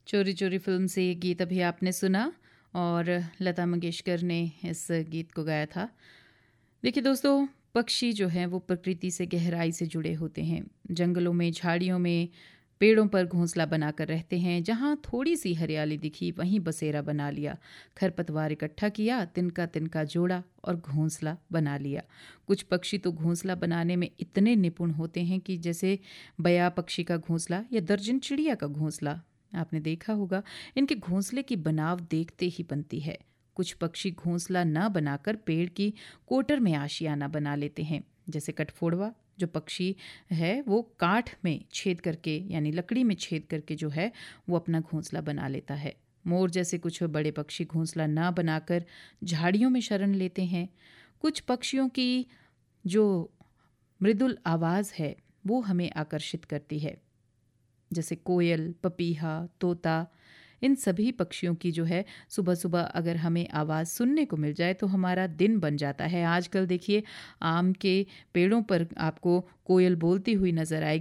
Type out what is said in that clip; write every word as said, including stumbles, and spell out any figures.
चोरी चोरी फिल्म से ये गीत अभी आपने सुना और लता मंगेशकर ने इस गीत को गाया था। देखिए दोस्तों, पक्षी जो हैं वो प्रकृति से गहराई से जुड़े होते हैं। जंगलों में, झाड़ियों में, पेड़ों पर घोंसला बनाकर रहते हैं। जहाँ थोड़ी सी हरियाली दिखी वहीं बसेरा बना लिया, खरपतवार इकट्ठा किया, तिनका तिनका जोड़ा और घोंसला बना लिया। कुछ पक्षी तो घोंसला बनाने में इतने निपुण होते हैं कि जैसे बया पक्षी का घोंसला या दर्जन चिड़िया का घोंसला आपने देखा होगा। इनके घोंसले की बनाव देखते ही बनती है। कुछ पक्षी घोंसला न बनाकर पेड़ की कोटर में आशियाना बना लेते हैं। जैसे कठफोड़वा जो पक्षी है वो काठ में छेद करके यानी लकड़ी में छेद करके जो है वो अपना घोंसला बना लेता है। मोर जैसे कुछ बड़े पक्षी घोंसला ना बनाकर झाड़ियों में शरण लेते हैं। कुछ पक्षियों की जो मृदुल आवाज़ है वो हमें आकर्षित करती है, जैसे कोयल, पपीहा, तोता। इन सभी पक्षियों की जो है सुबह सुबह अगर हमें आवाज़ सुनने को मिल जाए तो हमारा दिन बन जाता है। आजकल देखिए आम के पेड़ों पर आपको कोयल बोलती हुई नज़र आएगी।